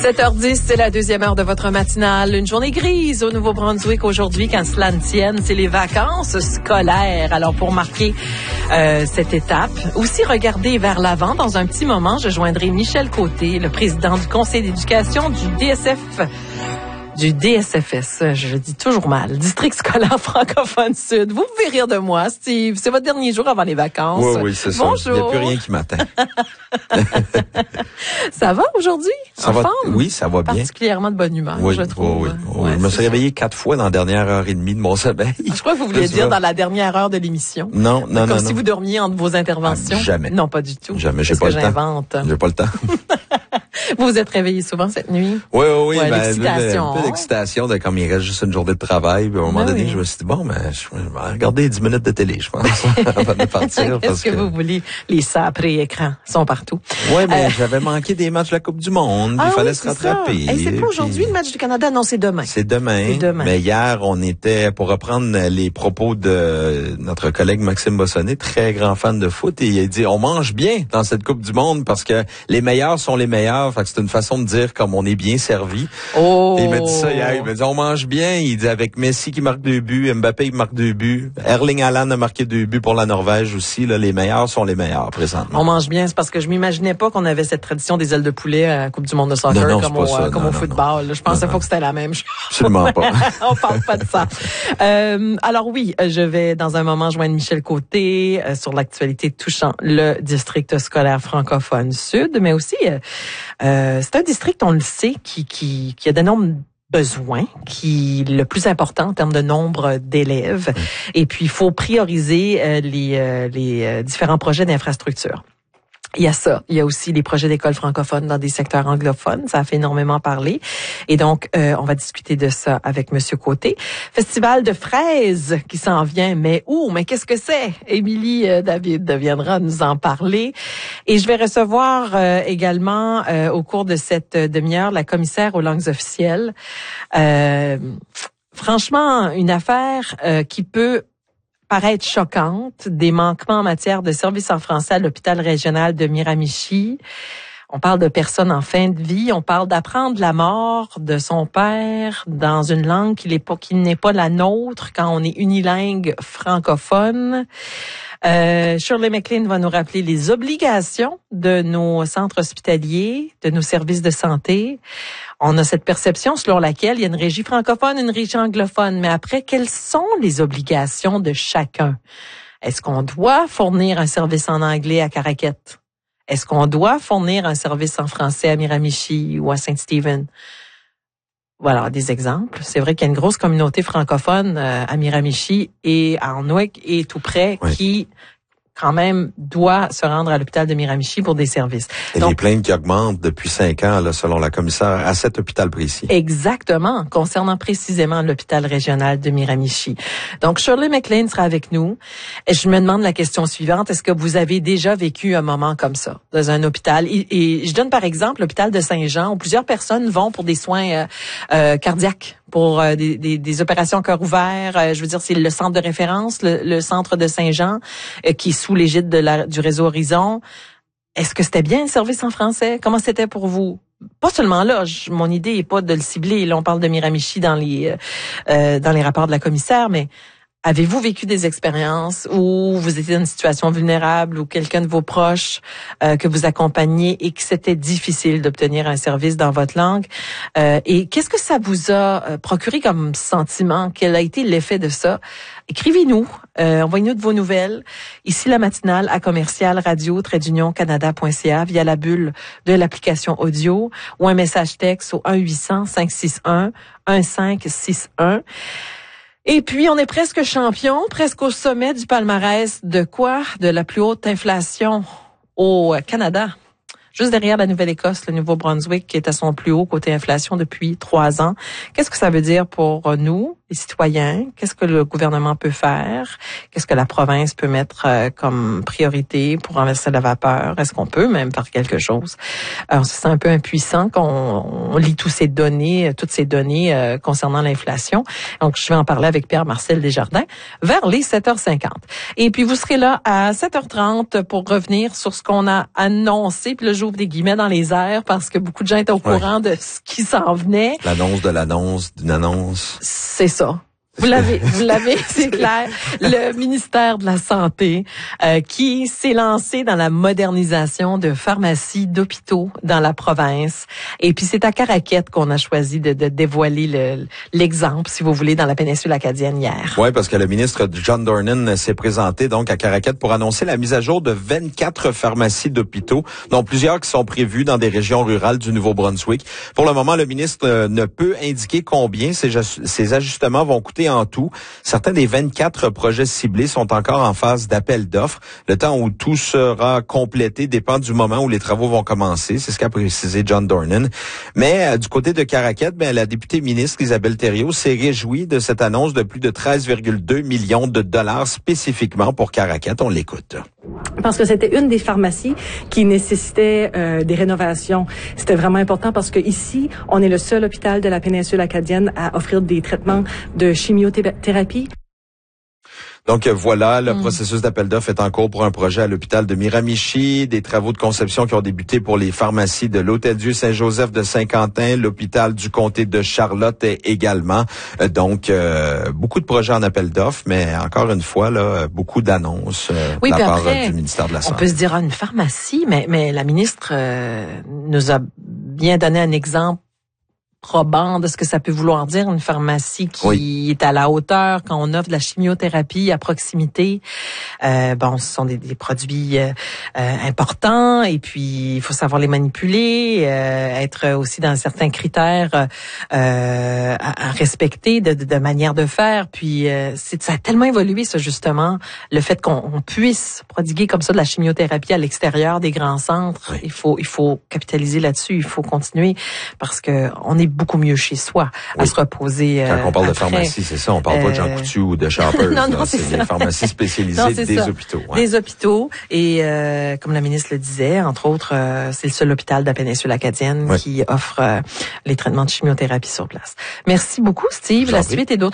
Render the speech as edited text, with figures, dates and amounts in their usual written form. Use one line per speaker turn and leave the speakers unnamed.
7h10, c'est la deuxième heure de votre matinale. Une journée grise au Nouveau-Brunswick aujourd'hui, quand cela ne tienne. C'est les vacances scolaires. Alors, pour marquer cette étape, aussi regarder vers l'avant, dans un petit moment, je joindrai Michel Côté, le président du conseil d'éducation du DSFS, je le dis toujours mal, District scolaire francophone sud. Vous pouvez rire de moi, Steve. C'est votre dernier jour avant les vacances.
Oui, c'est ça.
Bonjour.
Il n'y a plus rien qui m'attend.
Ça va aujourd'hui?
Ça va, oui, ça va bien.
Particulièrement de bonne humeur, je trouve.
Oui. Je me suis réveillé 4 fois dans la dernière heure et demie de mon sommeil.
Je crois que vous vouliez dire dans la dernière heure de l'émission.
Non.
Comme si vous dormiez entre vos interventions.
Jamais.
Non, pas du tout.
Jamais, j'ai pas le temps. J'ai pas le temps.
Vous vous êtes réveillé souvent cette nuit?
Oui.
Ouais, l'excitation.
Un peu d'excitation de comme il reste juste une journée de travail. Puis à un moment donné, je me suis dit, je vais regarder 10 minutes de télé, je pense, avant de partir.
Qu'est-ce que vous voulez? Les saprés écrans sont partout.
Oui, mais j'avais manqué des matchs de la Coupe du Monde. Il fallait se rattraper.
Et c'est pas aujourd'hui le match du Canada? Non, c'est demain.
C'est demain. Mais hier, on était, pour reprendre les propos de notre collègue Maxime Bossonnet, très grand fan de foot, et il a dit, on mange bien dans cette Coupe du Monde parce que les meilleurs sont les meilleurs. Fait que c'est une façon de dire comme on est bien servi.
Oh.
Et il m'a dit ça hier. Il m'a dit, on mange bien. Il dit, avec Messi qui marque 2 buts, Mbappé qui marque 2 buts, Erling Haaland a marqué 2 buts pour la Norvège aussi. Là, les meilleurs sont les meilleurs présentement.
On mange bien, c'est parce que je m'imaginais pas qu'on avait cette tradition des ailes de poulet à la Coupe du monde de soccer comme au football. Je pensais pas que c'était la même chose.
Absolument pas.
On parle pas de ça. Alors oui, je vais dans un moment joindre Michel Côté sur l'actualité touchant le district scolaire francophone sud, mais aussi c'est un district, on le sait, qui a d'énormes besoin, qui est le plus important en termes de nombre d'élèves. Et puis, il faut prioriser les différents projets d'infrastructure. Il y a ça. Il y a aussi les projets d'écoles francophones dans des secteurs anglophones. Ça a fait énormément parler. Et donc, on va discuter de ça avec Monsieur Côté. Festival de fraises qui s'en vient. Mais où? Mais qu'est-ce que c'est? Émilie David viendra nous en parler. Et je vais recevoir également, au cours de cette demi-heure, la commissaire aux langues officielles. Franchement, une affaire qui peut paraître choquante, des manquements en matière de services en français à l'hôpital régional de Miramichi. On parle de personnes en fin de vie, on parle d'apprendre la mort de son père dans une langue qui n'est pas la nôtre quand on est unilingue francophone. Shirley McLean va nous rappeler les obligations de nos centres hospitaliers, de nos services de santé. On a cette perception selon laquelle il y a une régie francophone, une régie anglophone. Mais après, quelles sont les obligations de chacun? Est-ce qu'on doit fournir un service en anglais à Caraquette? Est-ce qu'on doit fournir un service en français à Miramichi ou à Saint-Stephen? Voilà, des exemples. C'est vrai qu'il y a une grosse communauté francophone à Miramichi et à Arnouek et tout près qui quand même doit se rendre à l'hôpital de Miramichi pour des services.
Et donc, les plaintes qui augmentent depuis 5 ans, là, selon la commissaire, à cet hôpital précis.
Exactement, concernant précisément l'hôpital régional de Miramichi. Donc, Shirley McLean sera avec nous. Et je me demande la question suivante. Est-ce que vous avez déjà vécu un moment comme ça dans un hôpital? Et je donne par exemple l'hôpital de Saint-Jean où plusieurs personnes vont pour des soins cardiaques, pour des opérations cœur ouvert. Je veux dire, c'est le centre de référence, le centre de Saint-Jean, qui est sous l'égide du réseau Horizon. Est-ce que c'était bien le service en français? Comment c'était pour vous? Pas seulement là, mon idée est pas de le cibler. Là, on parle de Miramichi dans les rapports de la commissaire, mais avez-vous vécu des expériences où vous étiez dans une situation vulnérable ou quelqu'un de vos proches que vous accompagniez et que c'était difficile d'obtenir un service dans votre langue? Et qu'est-ce que ça vous a procuré comme sentiment? Quel a été l'effet de ça? Écrivez-nous, envoyez-nous de vos nouvelles. Ici, la matinale à commercial radio-canada.ca via la bulle de l'application audio ou un message texte au 1-800-561-1561. Et puis, on est presque champion, presque au sommet du palmarès de quoi? De la plus haute inflation au Canada. Juste derrière la Nouvelle-Écosse, le Nouveau-Brunswick, qui est à son plus haut côté inflation depuis 3 ans. Qu'est-ce que ça veut dire pour nous, les citoyens, qu'est-ce que le gouvernement peut faire, qu'est-ce que la province peut mettre comme priorité pour renverser la vapeur, est-ce qu'on peut même faire quelque chose. On se sent un peu impuissant quand on lit toutes ces données concernant l'inflation. Donc, je vais en parler avec Pierre-Marcel Desjardins vers les 7h50. Et puis, vous serez là à 7h30 pour revenir sur ce qu'on a annoncé. Puis là, j'ouvre des guillemets dans les airs parce que beaucoup de gens étaient au courant de ce qui s'en venait.
L'annonce de l'annonce d'une annonce.
C'est ça. Vous l'avez, c'est clair. Le ministère de la Santé qui s'est lancé dans la modernisation de pharmacies, d'hôpitaux dans la province. Et puis c'est à Caraquette qu'on a choisi de dévoiler l'exemple, si vous voulez, dans la péninsule acadienne hier.
Oui, parce que le ministre John Dornan s'est présenté donc à Caraquette pour annoncer la mise à jour de 24 pharmacies d'hôpitaux, dont plusieurs qui sont prévues dans des régions rurales du Nouveau-Brunswick. Pour le moment, le ministre ne peut indiquer combien ces ajustements vont coûter en tout. Certains des 24 projets ciblés sont encore en phase d'appel d'offres. Le temps où tout sera complété dépend du moment où les travaux vont commencer. C'est ce qu'a précisé John Dornan. Mais du côté de Caraquette, la députée ministre Isabelle Thériault s'est réjouie de cette annonce de plus de 13,2 millions de dollars spécifiquement pour Caraquette. On l'écoute.
Parce que c'était une des pharmacies qui nécessitait des rénovations. C'était vraiment important parce que ici, on est le seul hôpital de la péninsule acadienne à offrir des traitements de chimiothérapie.
Donc voilà, le processus d'appel d'offres est en cours pour un projet à l'hôpital de Miramichi, des travaux de conception qui ont débuté pour les pharmacies de l'Hôtel-Dieu Saint-Joseph de Saint-Quentin, l'hôpital du comté de Charlotte également. Donc beaucoup de projets en appel d'offres, mais encore une fois là, beaucoup d'annonces de la part du ministère de la Santé.
On peut se dire une pharmacie, mais la ministre nous a bien donné un exemple probant de ce que ça peut vouloir dire une pharmacie qui est à la hauteur quand on offre de la chimiothérapie à proximité. Ce sont des produits importants et puis il faut savoir les manipuler, être aussi dans certains critères à respecter de manière de faire. Puis ça a tellement évolué ça justement, le fait qu'on puisse prodiguer comme ça de la chimiothérapie à l'extérieur des grands centres. Il faut capitaliser là-dessus, il faut continuer parce que on est beaucoup mieux chez soi à se reposer.
Quand on parle de pharmacie, c'est ça, on parle pas de Jean Coutu ou de Shoppers.
non,
c'est des pharmacies spécialisées des hôpitaux. Ouais.
Des hôpitaux et comme la ministre le disait, entre autres, c'est le seul hôpital de la péninsule acadienne qui offre les traitements de chimiothérapie sur place. Merci beaucoup, Steve. La suite et d'autres